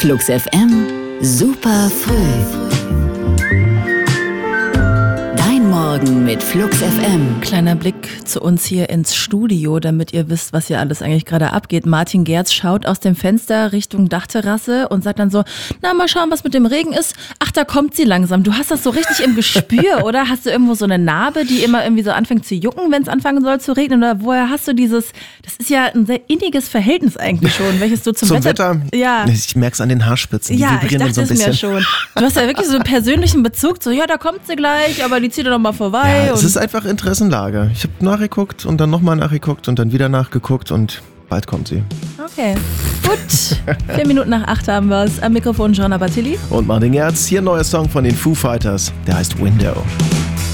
Flux FM, super früh. Dein Morgen mit Flux FM. Kleiner Blick zu uns hier ins Studio, damit ihr wisst, was hier alles eigentlich gerade abgeht. Martin Gerz schaut aus dem Fenster Richtung Dachterrasse und sagt dann so, na, mal schauen, was mit dem Regen ist. Ach, da kommt sie langsam. Du hast das so richtig im Gespür, oder? Hast du irgendwo so eine Narbe, die immer irgendwie so anfängt zu jucken, wenn es anfangen soll zu regnen? Oder woher hast du dieses, das ist ja ein sehr inniges Verhältnis eigentlich schon, welches du zum Wetter... Ja. Ich merke es an den Haarspitzen, die vibrieren ich dachte so ein bisschen. Es mir schon. Du hast ja wirklich so einen persönlichen Bezug, so, ja, da kommt sie gleich, aber die zieht doch mal vorbei. Ja, es ist einfach Interessenlage. Ich habe nachgeguckt und dann nochmal nachgeguckt und dann wieder nachgeguckt und bald kommt sie. Okay, gut. 4 Minuten nach 8 haben wir es. Am Mikrofon Gianna Battilli. Und Martin Gerz, hier ein neuer Song von den Foo Fighters, der heißt Window.